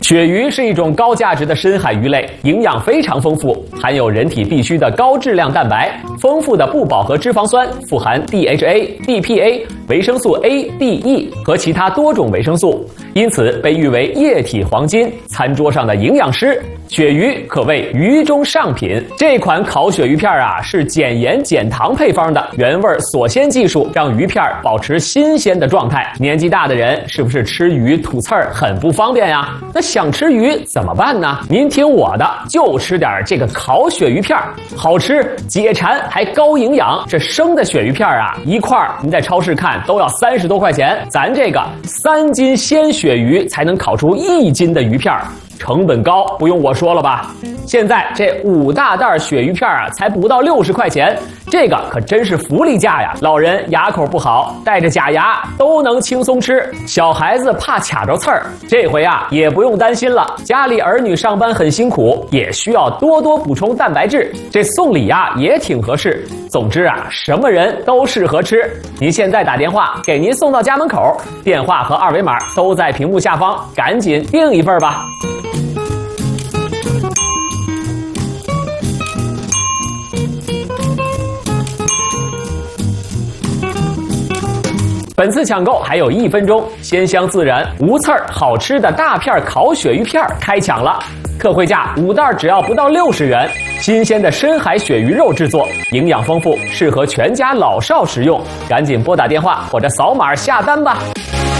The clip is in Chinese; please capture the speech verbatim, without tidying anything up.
鳕鱼是一种高价值的深海鱼类，营养非常丰富，含有人体必需的高质量蛋白，丰富的不饱和脂肪酸，富含 D H A、D P A、维生素 A、D、E 和其他多种维生素，因此被誉为液体黄金，餐桌上的营养师。鳕鱼可谓鱼中上品。这款烤鳕鱼片啊，是减盐减糖配方的，原味锁鲜技术让鱼片保持新鲜的状态。年纪大的人是不是吃鱼吐刺儿很不方便呀？那想吃鱼怎么办呢？您听我的，就吃点这个烤鳕鱼片，好吃、解馋还高营养。这生的鳕鱼片啊，一块您在超市看都要三十多块钱，咱这个三斤鲜鳕鱼才能烤出一斤的鱼片。成本高，不用我说了吧？现在这五大袋鳕鱼片啊，才不到六十块钱，这个可真是福利价呀！老人牙口不好，带着假牙都能轻松吃，小孩子怕卡着刺儿，这回啊也不用担心了。家里儿女上班很辛苦，也需要多多补充蛋白质，这送礼啊也挺合适。总之啊，什么人都适合吃。您现在打电话给您送到家门口，电话和二维码都在屏幕下方，赶紧订一份吧。本次抢购还有一分钟，鲜香自然、无刺儿、好吃的大片烤鳕鱼片开抢了，特惠价五袋只要不到六十元，新鲜的深海鳕鱼肉制作，营养丰富，适合全家老少食用。赶紧拨打电话或者扫码下单吧。